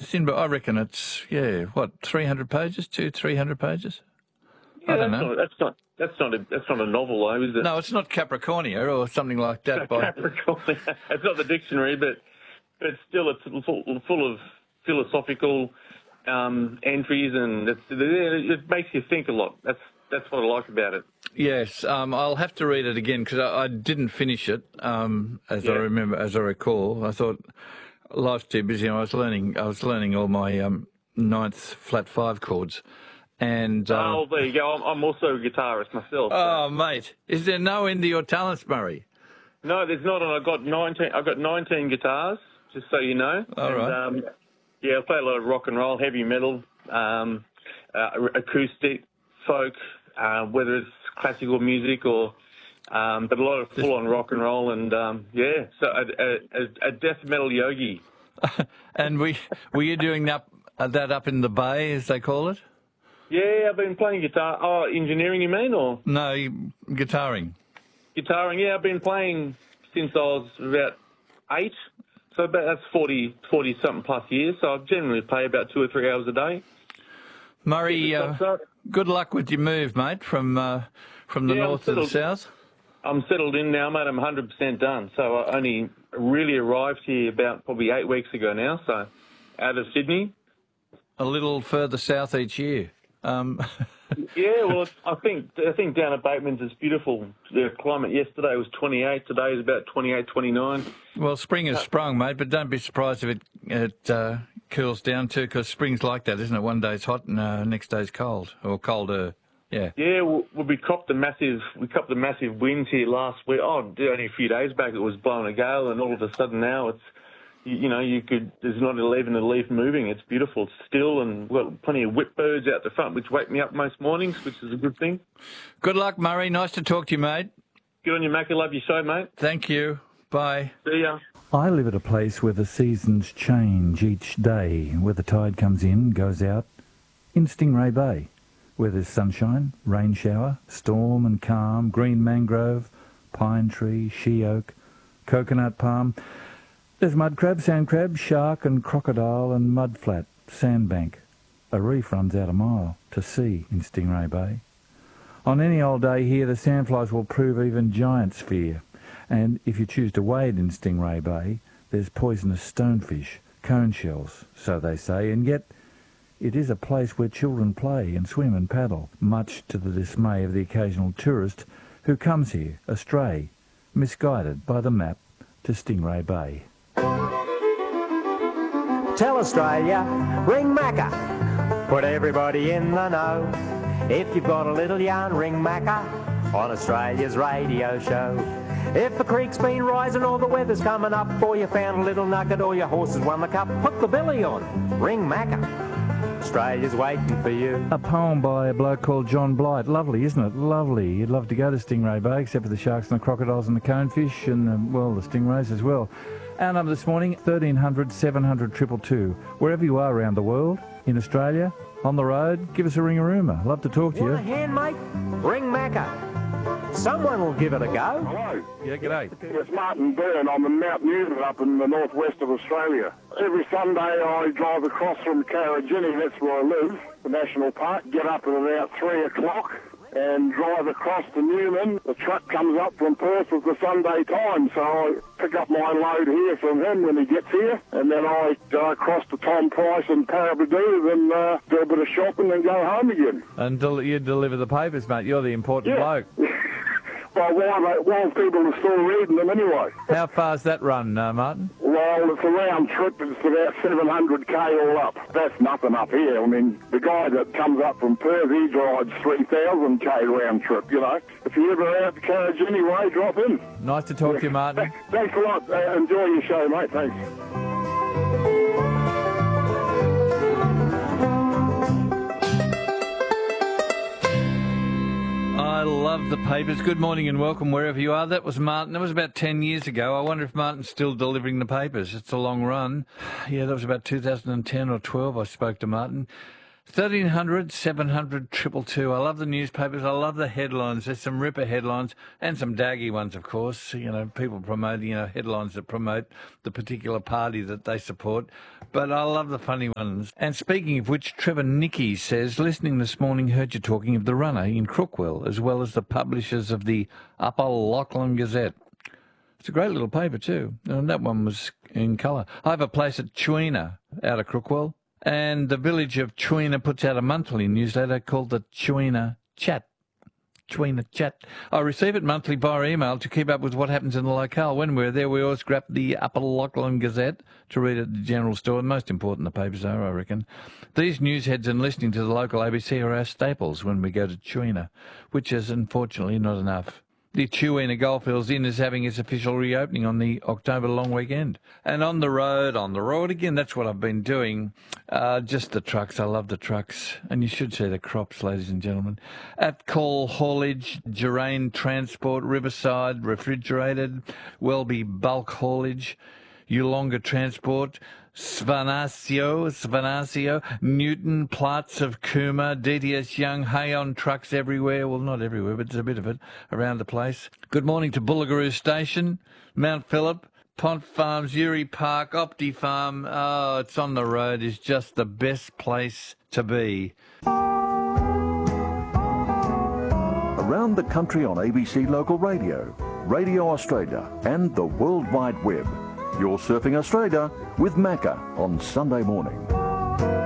thin book. I reckon it's, 300 pages, 300 pages? Yeah, I don't know. That's not a novel, though, is it? No, it's not Capricornia or something like that. Capricornia. It's not the dictionary, but still, it's full of philosophical entries, and it makes you think a lot. That's what I like about it. Yes, I'll have to read it again because I didn't finish it. As I recall, I thought life's too busy. And I was learning all my ninth flat five chords. And there you go. I'm also a guitarist myself. Oh, mate, is there no end to your talents, Murray? No, there's not, and I've got 19 guitars, just so you know. All right. I play a lot of rock and roll, heavy metal, acoustic, folk, whether it's classical music or, but a lot of full-on rock and roll, and so a death metal yogi. And were you doing that up in the Bay, as they call it? Yeah, I've been playing guitar. Oh, engineering, you mean, or? No, guitaring. Guitaring, yeah, I've been playing since I was about 8, so that's 40-something plus years, so I generally play about 2 or 3 hours a day. Murray, good luck with your move, mate, from the north to the south. I'm settled in now, mate. I'm 100% done, so I only really arrived here about probably 8 weeks ago now, so out of Sydney. A little further south each year. Yeah, well, I think down at Bateman's is beautiful. The climate yesterday was 28. Today is about 28, 29. Well, spring has sprung, mate, but don't be surprised if it cools down too, because spring's like that, isn't it? One day's hot and next day's cold or colder. Yeah. Yeah, we copped the massive winds here last week. Oh, only a few days back it was blowing a gale, and all of a sudden now it's. There's not even a leaf moving. It's beautiful. It's still, and we've got plenty of whipbirds out the front, which wake me up most mornings, which is a good thing. Good luck, Murray. Nice to talk to you, mate. Good on you, Mac. I love your show, mate. Thank you. Bye. See ya. I live at a place where the seasons change each day, where the tide comes in, goes out, in Stingray Bay, where there's sunshine, rain shower, storm and calm, green mangrove, pine tree, she oak, coconut palm. There's mud crab, sand crab, shark and crocodile and mud flat, sandbank. A reef runs out a mile to sea in Stingray Bay. On any old day here, the sandflies will prove even giants fear. And if you choose to wade in Stingray Bay, there's poisonous stonefish, cone shells, so they say, and yet it is a place where children play and swim and paddle, much to the dismay of the occasional tourist who comes here astray, misguided by the map to Stingray Bay. Tell Australia, ring Macca, put everybody in the know. If you've got a little yarn, ring Macca on Australia's radio show. If the creek's been rising or the weather's coming up, or you found a little nugget or your horse has won the cup, put the billy on, ring Macca. Australia's waiting for you. A poem by a bloke called John Blight. Lovely, isn't it? Lovely. You'd love to go to Stingray Bay, except for the sharks and the crocodiles and the conefish and, the stingrays as well. Our number this morning, 1300 700 222. Wherever you are around the world, in Australia, on the road, give us a ring-a-roomer. Love to talk to you. Want a hand, mate? Ring Macca. Someone will give it a go. Hello. Yeah, g'day. It's Martin Byrne. I'm in Mount Newton up in the northwest of Australia. Every Sunday I drive across from Karijini, that's where I live, the national park, get up at about 3 o'clock and drive across to Newman. The truck comes up from Perth at the Sunday time, so I pick up my load here from him when he gets here, and then I go across to Tom Price in Paraburdoo, then do a bit of shopping and go home again. And you deliver the papers, mate. You're the important bloke. Well, while people are still reading them anyway. How far's that run, Martin? Well, it's a round trip. It's about 700k all up. That's nothing up here. I mean, the guy that comes up from Perth, he drives 3,000k round trip, you know. If you're ever out to Carriage anyway, drop in. Nice to talk to you, Martin. Thanks a lot. Enjoy your show, mate. Thanks. I love the papers. Good morning and welcome wherever you are. That was Martin. That was about 10 years ago. I wonder if Martin's still delivering the papers. It's a long run. Yeah, that was about 2010 or 12 I spoke to Martin. 1300 700 222. I love the newspapers. I love the headlines. There's some ripper headlines and some daggy ones, of course. You know, people promoting, headlines that promote the particular party that they support. But I love the funny ones. And speaking of which, Trevor Nicky says, listening this morning, heard you talking of the Runner in Crookwell, as well as the publishers of the Upper Lachlan Gazette. It's a great little paper too. And that one was in colour. I have a place at Chuina out of Crookwell. And the village of Chuina puts out a monthly newsletter called the Chuina Chat. Chuina Chat. I receive it monthly via email to keep up with what happens in the locale. When we're there, we always grab the Upper Lachlan Gazette to read at the general store. The most important the papers are, I reckon. These newsheads and listening to the local ABC are our staples when we go to Chuina, which is unfortunately not enough. The Chuina Goldfields Inn is having its official reopening on the October long weekend. And on the road again, that's what I've been doing. Just the trucks. I love the trucks. And you should see the crops, ladies and gentlemen. At Call Haulage, Gerain Transport, Riverside, Refrigerated, Welby Bulk Haulage, Yulonga Transport, Svanasio, Newton, Platts of Cooma, DTS Young, Hayon trucks everywhere. Well, not everywhere, but there's a bit of it around the place. Good morning to Bullagaroo Station, Mount Phillip, Pont Farms, Uri Park, Opti Farm. Oh, it's on the road. It's just the best place to be. Around the country on ABC Local Radio, Radio Australia and the World Wide Web. You're Surfing Australia with Macca on Sunday morning.